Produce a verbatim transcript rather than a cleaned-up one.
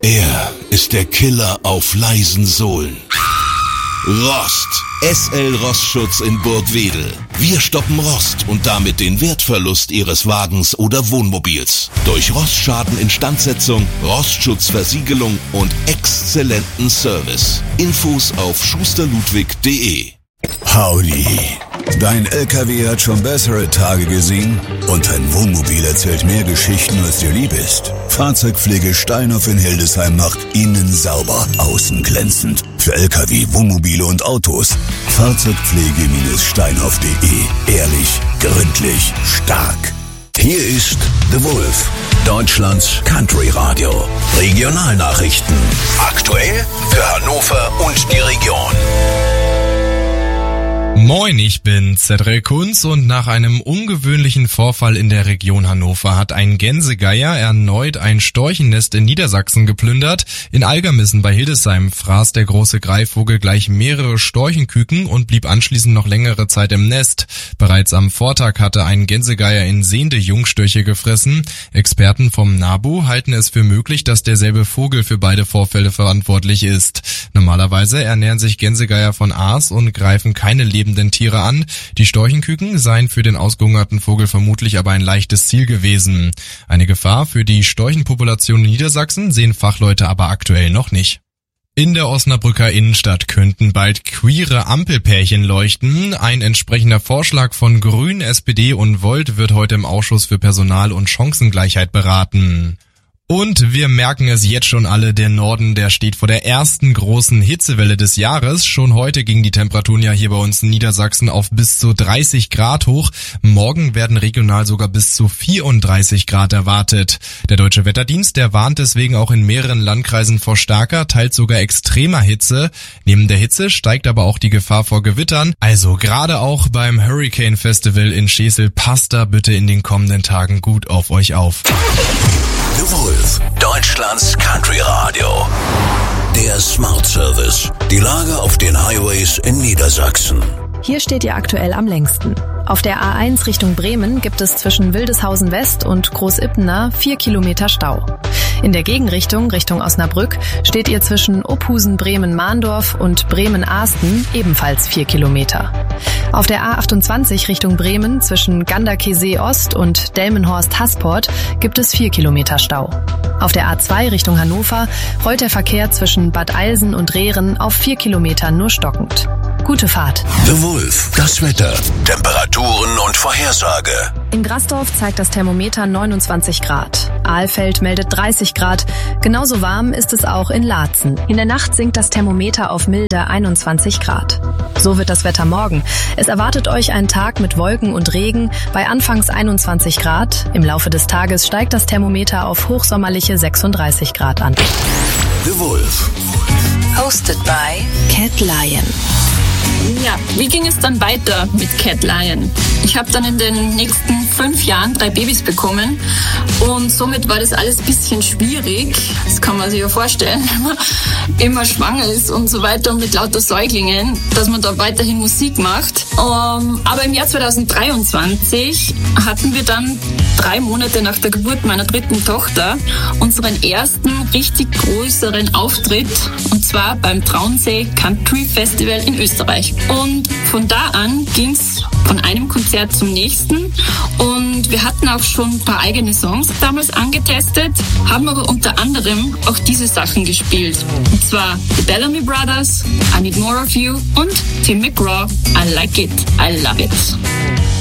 Er ist der Killer auf leisen Sohlen. Rost. S L Rostschutz in Burgwedel. Wir stoppen Rost und damit den Wertverlust Ihres Wagens oder Wohnmobils. Durch Rostschaden-Instandsetzung, Rostschutzversiegelung und exzellenten Service. Infos auf schusterludwig punkt de. Howdy. Dein L K W hat schon bessere Tage gesehen und dein Wohnmobil erzählt mehr Geschichten, als dir lieb ist. Fahrzeugpflege Steinhoff in Hildesheim macht innen sauber, außen glänzend. Für L K W, Wohnmobile und Autos. Fahrzeugpflege-steinhoff punkt de. Ehrlich, gründlich, stark. Hier ist The Wolf, Deutschlands Country Radio. Regionalnachrichten. Aktuell für Hannover und die Region. Moin, ich bin Cedric Kunz und nach einem ungewöhnlichen Vorfall in der Region Hannover hat ein Gänsegeier erneut ein Storchennest in Niedersachsen geplündert. In Algermissen bei Hildesheim fraß der große Greifvogel gleich mehrere Storchenküken und blieb anschließend noch längere Zeit im Nest. Bereits am Vortag hatte ein Gänsegeier in sehende Jungstörche gefressen. Experten vom NABU halten es für möglich, dass derselbe Vogel für beide Vorfälle verantwortlich ist. Normalerweise ernähren sich Gänsegeier von Aas und greifen keine lebenden Tiere an. Die Storchenküken seien für den ausgehungerten Vogel vermutlich aber ein leichtes Ziel gewesen. Eine Gefahr für die Storchenpopulation in Niedersachsen sehen Fachleute aber aktuell noch nicht. In der Osnabrücker Innenstadt könnten bald queere Ampelpärchen leuchten. Ein entsprechender Vorschlag von Grün, S P D und Volt wird heute im Ausschuss für Personal- und Chancengleichheit beraten. Und wir merken es jetzt schon alle, der Norden, der steht vor der ersten großen Hitzewelle des Jahres. Schon heute gingen die Temperaturen ja hier bei uns in Niedersachsen auf bis zu dreißig Grad hoch. Morgen werden regional sogar bis zu vierunddreißig Grad erwartet. Der Deutsche Wetterdienst, der warnt deswegen auch in mehreren Landkreisen vor starker, teils sogar extremer Hitze. Neben der Hitze steigt aber auch die Gefahr vor Gewittern. Also gerade auch beim Hurricane Festival in Schesel, passt da bitte in den kommenden Tagen gut auf euch auf. The Wolf, Deutschlands Country Radio. Der Smart Service. Die Lage auf den Highways in Niedersachsen. Hier steht ihr aktuell am längsten. Auf der A eins Richtung Bremen gibt es zwischen Wildeshausen West und Großippener vier Kilometer Stau. In der Gegenrichtung, Richtung Osnabrück, steht ihr zwischen Ophusen Bremen-Mahndorf und Bremen-Ahsten ebenfalls vier Kilometer. Auf der A achtundzwanzig Richtung Bremen zwischen Ganderkesee Ost und Delmenhorst-Hasport gibt es vier Kilometer Stau. Auf der A zwei Richtung Hannover rollt der Verkehr zwischen Bad Eilsen und Rehren auf vier Kilometer nur stockend. Gute Fahrt. The Wolf, das Wetter, Temperaturen und Vorhersage. In Grasdorf zeigt das Thermometer neunundzwanzig Grad. Ahlfeld meldet dreißig Grad. Genauso warm ist es auch in Laatzen. In der Nacht sinkt das Thermometer auf milde einundzwanzig Grad. So wird das Wetter morgen. Es erwartet euch ein Tag mit Wolken und Regen bei anfangs einundzwanzig Grad. Im Laufe des Tages steigt das Thermometer auf hochsommerliche sechsunddreißig Grad an. The Wolf. Hosted by Cat Lion. Ja, wie ging es dann weiter mit Cat Lion? Ich habe dann in den nächsten fünf Jahren drei Babys bekommen und somit war das alles ein bisschen schwierig. Das kann man sich ja vorstellen, wenn man immer schwanger ist und so weiter und mit lauter Säuglingen, dass man da weiterhin Musik macht. Um, aber im Jahr zweitausenddreiundzwanzig hatten wir dann drei Monate nach der Geburt meiner dritten Tochter unseren ersten richtig größeren Auftritt, und zwar beim Traunsee Country Festival in Österreich. Und von da an ging's von einem Konzert zum nächsten und wir hatten auch schon ein paar eigene Songs damals angetestet, haben aber unter anderem auch diese Sachen gespielt. Und zwar The Bellamy Brothers, I Need More of You und Tim McGraw, I Like It, I Love It.